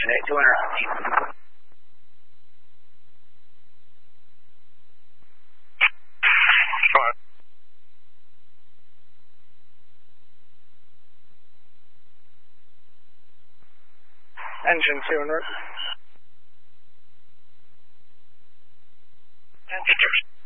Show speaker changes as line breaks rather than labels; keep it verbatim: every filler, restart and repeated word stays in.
station at two hundred fifteen.
Engine two hundred.
Engine two.